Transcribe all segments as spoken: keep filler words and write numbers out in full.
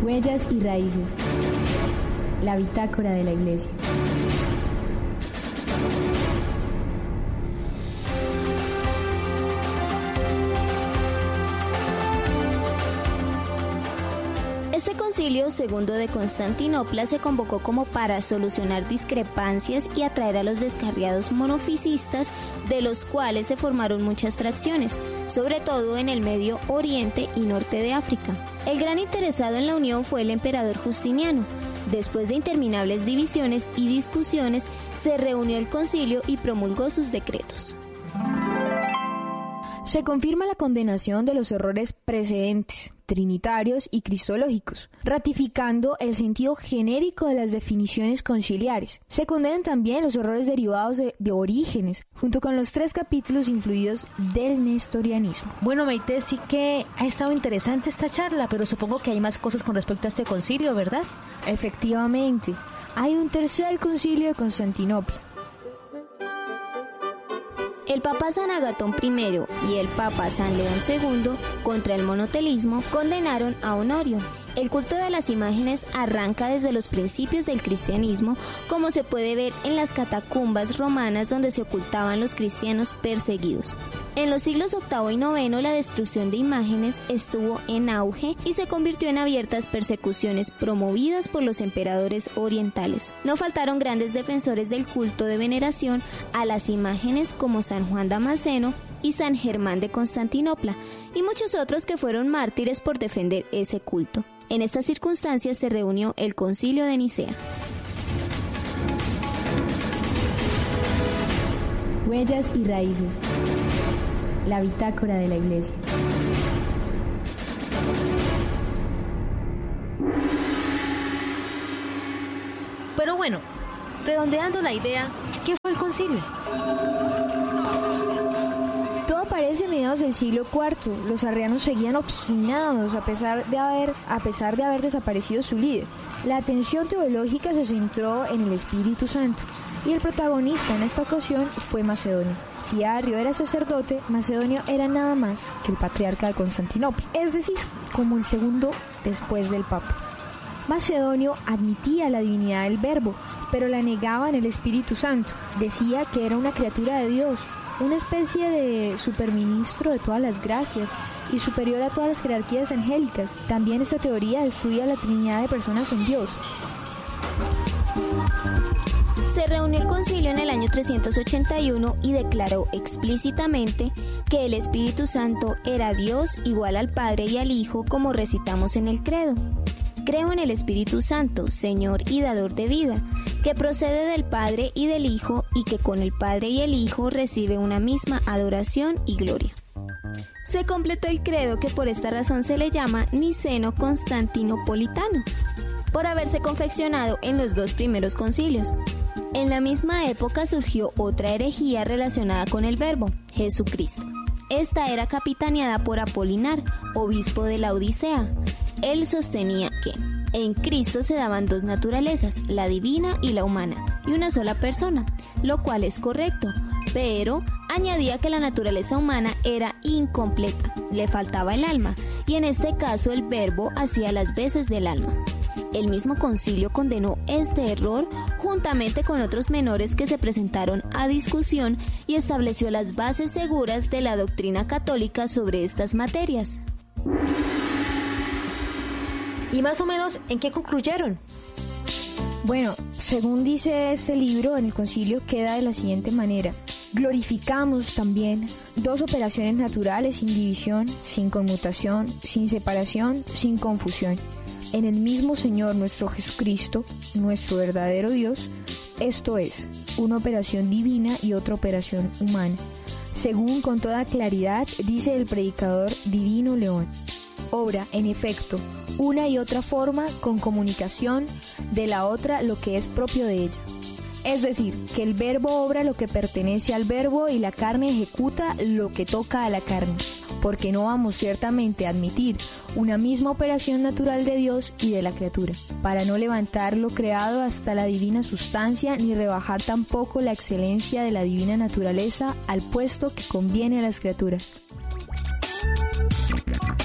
Huellas y raíces. La bitácora de la Iglesia. Este concilio segundo de Constantinopla se convocó como para solucionar discrepancias y atraer a los descarriados monofisistas, de los cuales se formaron muchas fracciones, sobre todo en el Medio Oriente y norte de África. El gran interesado en la unión fue el emperador Justiniano. Después de interminables divisiones y discusiones, se reunió el concilio y promulgó sus decretos. Se confirma la condenación de los errores precedentes, trinitarios y cristológicos, ratificando el sentido genérico de las definiciones conciliares. Se condenan también los errores derivados de, de Orígenes, junto con los tres capítulos influidos del nestorianismo. Bueno, Maite, sí que ha estado interesante esta charla, pero supongo que hay más cosas con respecto a este concilio, ¿verdad? Efectivamente, hay un tercer concilio de Constantinopla. El Papa San Agatón primero y el Papa San León segundo, contra el monotelismo, condenaron a Honorio. El culto de las imágenes arranca desde los principios del cristianismo, como se puede ver en las catacumbas romanas donde se ocultaban los cristianos perseguidos. En los siglos octavo y noveno la destrucción de imágenes estuvo en auge y se convirtió en abiertas persecuciones promovidas por los emperadores orientales. No faltaron grandes defensores del culto de veneración a las imágenes como San Juan Damasceno y San Germán de Constantinopla, y muchos otros que fueron mártires por defender ese culto. En estas circunstancias se reunió el Concilio de Nicea. Huellas y raíces. La bitácora de la Iglesia. Pero bueno, redondeando la idea, ¿qué fue el concilio? Todo parece a mediados del siglo cuarto. Los arrianos seguían obstinados a pesar de haber, a pesar de haber desaparecido su líder. La atención teológica se centró en el Espíritu Santo, y el protagonista en esta ocasión fue Macedonio. Si Arrio era sacerdote, Macedonio era nada más que el patriarca de Constantinopla, es decir, como el segundo después del Papa. Macedonio admitía la divinidad del Verbo, pero la negaba en el Espíritu Santo. Decía que era una criatura de Dios, una especie de superministro de todas las gracias y superior a todas las jerarquías angélicas. También esta teoría estudia la Trinidad de personas en Dios. Se reunió el concilio en el año trescientos ochenta y uno y declaró explícitamente que el Espíritu Santo era Dios igual al Padre y al Hijo, como recitamos en el credo. Creo en el Espíritu Santo, Señor y dador de vida, que procede del Padre y del Hijo y que con el Padre y el Hijo recibe una misma adoración y gloria. Se completó el credo, que por esta razón se le llama niceno-constantinopolitano, por haberse confeccionado en los dos primeros concilios. En la misma época surgió otra herejía relacionada con el Verbo, Jesucristo. Esta era capitaneada por Apolinar, obispo de la Odisea. Él sostenía que en Cristo se daban dos naturalezas, la divina y la humana, y una sola persona, lo cual es correcto, pero añadía que la naturaleza humana era incompleta, le faltaba el alma, y en este caso el Verbo hacía las veces del alma. El mismo concilio condenó este error juntamente con otros menores que se presentaron a discusión y estableció las bases seguras de la doctrina católica sobre estas materias. ¿Y más o menos en qué concluyeron? Bueno, según dice este libro, en el concilio queda de la siguiente manera. Glorificamos también dos operaciones naturales sin división, sin conmutación, sin separación, sin confusión. En el mismo Señor nuestro Jesucristo, nuestro verdadero Dios, esto es, una operación divina y otra operación humana. Según con toda claridad dice el predicador Divino León. Obra, en efecto, una y otra forma con comunicación de la otra lo que es propio de ella. Es decir, que el Verbo obra lo que pertenece al Verbo y la carne ejecuta lo que toca a la carne, porque no vamos ciertamente a admitir una misma operación natural de Dios y de la criatura, para no levantar lo creado hasta la divina sustancia, ni rebajar tampoco la excelencia de la divina naturaleza al puesto que conviene a las criaturas.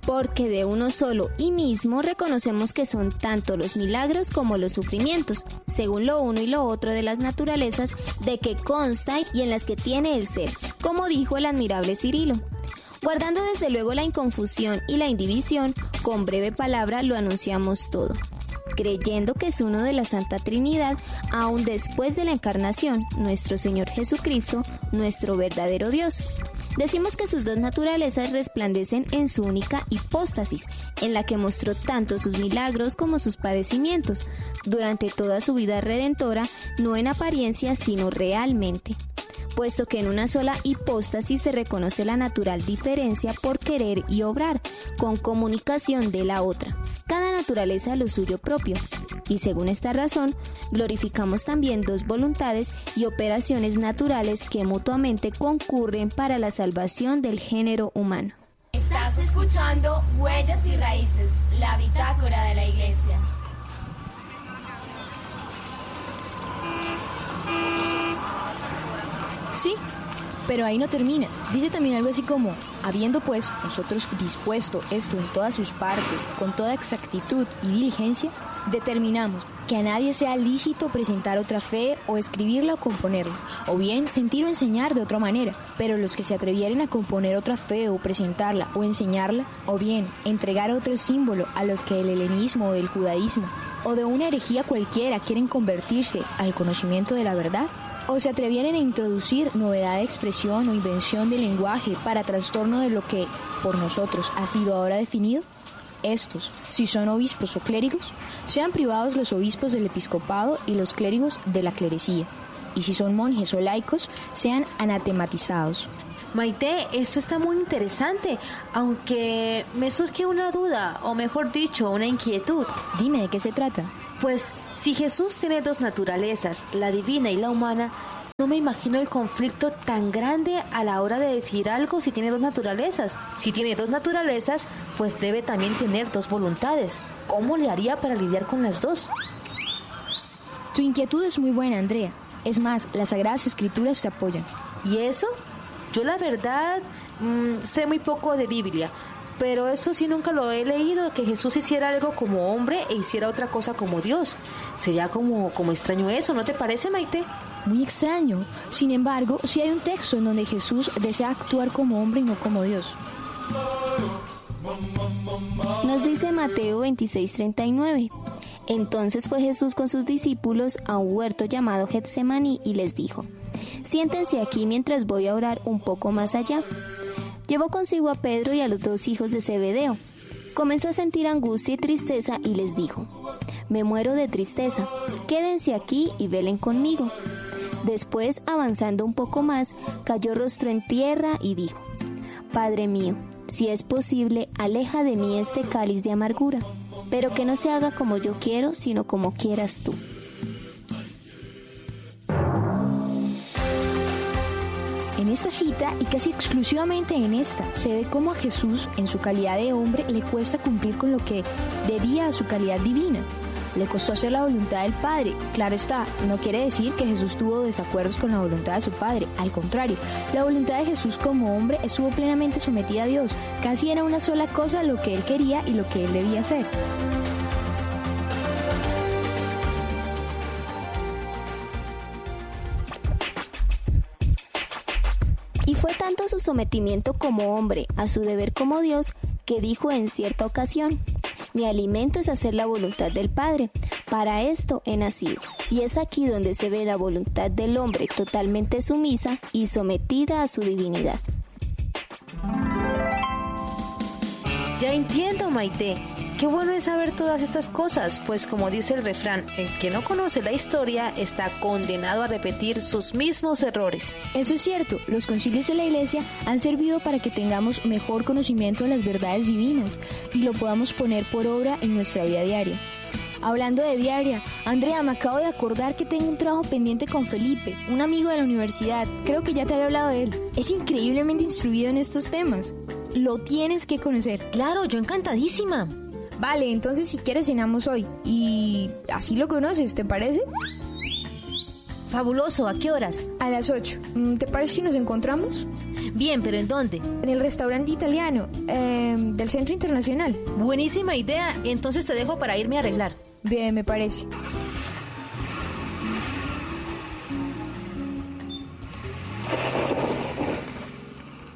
porque de uno solo y mismo reconocemos que son tanto los milagros como los sufrimientos, según lo uno y lo otro de las naturalezas de que consta y en las que tiene el ser, como dijo el admirable Cirilo. Guardando desde luego la inconfusión y la indivisión, con breve palabra lo anunciamos todo, creyendo que es uno de la Santa Trinidad, aún después de la encarnación, nuestro Señor Jesucristo, nuestro verdadero Dios. Decimos que sus dos naturalezas resplandecen en su única hipóstasis, en la que mostró tanto sus milagros como sus padecimientos, durante toda su vida redentora, no en apariencia sino realmente. Puesto que en una sola hipóstasis se reconoce la natural diferencia por querer y obrar, con comunicación de la otra, cada naturaleza lo suyo propio, y según esta razón, glorificamos también dos voluntades y operaciones naturales que mutuamente concurren para la salvación del género humano. Estás escuchando Huellas y Raíces, la bitácora de la Iglesia. Sí, pero ahí no termina. Dice también algo así como, habiendo pues nosotros dispuesto esto en todas sus partes, con toda exactitud y diligencia, determinamos que a nadie sea lícito presentar otra fe o escribirla o componerla, o bien sentir o enseñar de otra manera, pero los que se atrevieren a componer otra fe o presentarla o enseñarla, o bien entregar otro símbolo a los que del helenismo o del judaísmo, o de una herejía cualquiera quieren convertirse al conocimiento de la verdad, o se atrevieren a introducir novedad de expresión o invención de lenguaje para trastorno de lo que, por nosotros, ha sido ahora definido, estos, si son obispos o clérigos, sean privados los obispos del episcopado y los clérigos de la clerecía, y si son monjes o laicos, sean anatematizados. Maite, esto está muy interesante, aunque me surge una duda, o mejor dicho, una inquietud. Dime, ¿de qué se trata? Pues, si Jesús tiene dos naturalezas, la divina y la humana, no me imagino el conflicto tan grande a la hora de decir algo si tiene dos naturalezas. Si tiene dos naturalezas, pues debe también tener dos voluntades. ¿Cómo le haría para lidiar con las dos? Tu inquietud es muy buena, Andrea. Es más, las Sagradas Escrituras te apoyan. ¿Y eso? Yo la verdad mmm, sé muy poco de Biblia, pero eso sí nunca lo he leído, que Jesús hiciera algo como hombre e hiciera otra cosa como Dios. Sería como, como extraño eso, ¿no te parece, Maite? Muy extraño. Sin embargo, sí hay un texto en donde Jesús desea actuar como hombre y no como Dios. Nos dice Mateo veintiséis treinta y nueve. Entonces fue Jesús con sus discípulos a un huerto llamado Getsemaní y les dijo: siéntense aquí mientras voy a orar un poco más allá. Llevó consigo a Pedro y a los dos hijos de Zebedeo. Comenzó a sentir angustia y tristeza y les dijo: me muero de tristeza, quédense aquí y velen conmigo. Después, avanzando un poco más, cayó rostro en tierra y dijo: Padre mío, si es posible, aleja de mí este cáliz de amargura, pero que no se haga como yo quiero, sino como quieras tú. En esta cita, y casi exclusivamente en esta, se ve cómo a Jesús, en su calidad de hombre, le cuesta cumplir con lo que debía a su calidad divina. Le costó hacer la voluntad del Padre. Claro está, no quiere decir que Jesús tuvo desacuerdos con la voluntad de su Padre. Al contrario, la voluntad de Jesús como hombre estuvo plenamente sometida a Dios. Casi era una sola cosa lo que Él quería y lo que Él debía hacer. Y fue tanto su sometimiento como hombre a su deber como Dios que dijo en cierta ocasión: mi alimento es hacer la voluntad del Padre, para esto he nacido. Y es aquí donde se ve la voluntad del hombre totalmente sumisa y sometida a su divinidad. Ya entiendo, Maite. Qué bueno es saber todas estas cosas, pues como dice el refrán, el que no conoce la historia está condenado a repetir sus mismos errores. Eso es cierto, los concilios de la Iglesia han servido para que tengamos mejor conocimiento de las verdades divinas y lo podamos poner por obra en nuestra vida diaria. Hablando de diaria, Andrea, me acabo de acordar que tengo un trabajo pendiente con Felipe, un amigo de la universidad. Creo que ya te había hablado de él. Es increíblemente instruido en estos temas. Lo tienes que conocer. Claro, yo encantadísima. Vale, entonces si quieres cenamos hoy. Y así lo conoces, ¿te parece? Fabuloso, ¿a qué horas? A las ocho. ¿Te parece si nos encontramos? Bien, ¿pero en dónde? En el restaurante italiano, eh, del Centro Internacional. Buenísima idea, entonces te dejo para irme a arreglar. Bien, me parece.